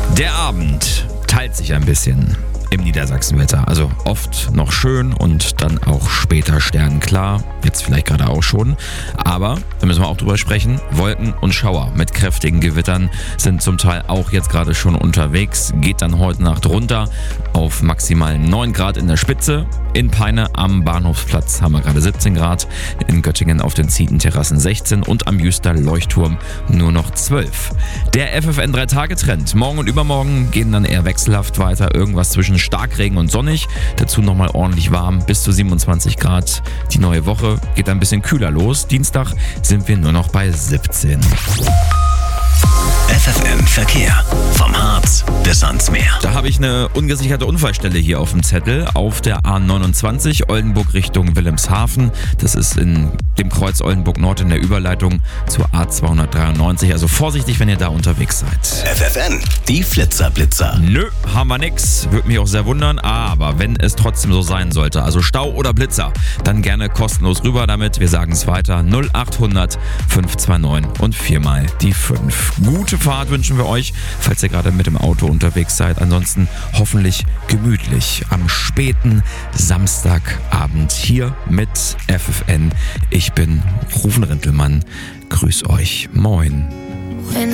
Der Abend teilt sich ein bisschen im Niedersachsenwetter. Also oft noch schön und dann auch später sternenklar. Jetzt vielleicht gerade auch schon. Aber, da müssen wir auch drüber sprechen, Wolken und Schauer mit kräftigen Gewittern sind zum Teil auch jetzt gerade schon unterwegs. Geht dann heute Nacht runter auf maximal 9 Grad in der Spitze. In Peine am Bahnhofsplatz haben wir gerade 17 Grad. In Göttingen auf den Zietenterrassen 16 und am Jüster Leuchtturm nur noch 12. Der FFN 3-Tage-Trend. Morgen und übermorgen gehen dann eher wechselhaft weiter. Irgendwas zwischen Starkregen und sonnig. Dazu nochmal ordentlich warm, bis zu 27 Grad. Die neue Woche geht ein bisschen kühler los. Dienstag sind wir nur noch bei 17. FFN Verkehr. Vom Harz bis ans Meer. Da habe ich eine ungesicherte Unfallstelle hier auf dem Zettel. Auf der A29 Oldenburg Richtung Wilhelmshaven. Das ist in dem Kreuz Oldenburg Nord in der Überleitung zur A293. Also vorsichtig, wenn ihr da unterwegs seid. FFN, die Flitzer-Blitzer. Nö, haben wir nix. Würde mich auch sehr wundern. Aber wenn es trotzdem so sein sollte, also Stau oder Blitzer, dann gerne kostenlos rüber damit. Wir sagen es weiter. 0800 529 und 4 mal die 5. Gute Fahrt wünschen wir euch, falls ihr gerade mit dem Auto unterwegs seid. Ansonsten hoffentlich gemütlich am späten Samstagabend hier mit FFN. Ich bin Rufen Rintelmann. Grüß euch. Moin.